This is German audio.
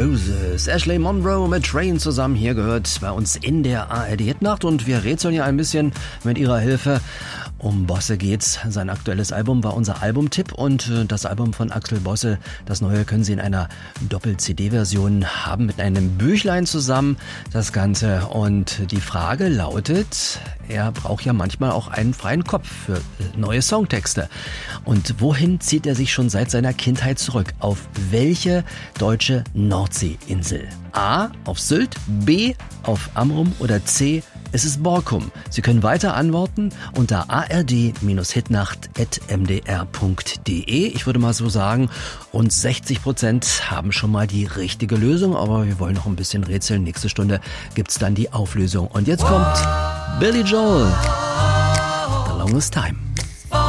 Roses. Ashley Monroe mit Train zusammen hier gehört bei uns in der ARD-Hitnacht und wir rätseln ja ein bisschen mit ihrer Hilfe. Um Bosse geht's. Sein aktuelles Album war unser Albumtipp und das Album von Axel Bosse, das neue, können Sie in einer Doppel-CD-Version haben mit einem Büchlein zusammen, das Ganze. Und die Frage lautet, er braucht ja manchmal auch einen freien Kopf für neue Songtexte. Und wohin zieht er sich schon seit seiner Kindheit zurück? Auf welche deutsche Nordseeinsel? A. Auf Sylt, B. auf Amrum oder C. Es ist Borkum. Sie können weiter antworten unter ard-hitnacht@mdr.de. Ich würde mal so sagen, rund 60% haben schon mal die richtige Lösung, aber wir wollen noch ein bisschen rätseln. Nächste Stunde gibt's dann die Auflösung. Und jetzt kommt Billy Joel, The Longest Time.